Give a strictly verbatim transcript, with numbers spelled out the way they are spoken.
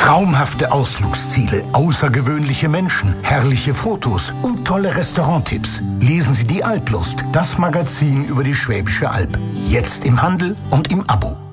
Traumhafte Ausflugsziele, außergewöhnliche Menschen, herrliche Fotos und tolle Restauranttipps. Lesen Sie die Alplust, das Magazin über die Schwäbische Alb. Jetzt im Handel und im Abo.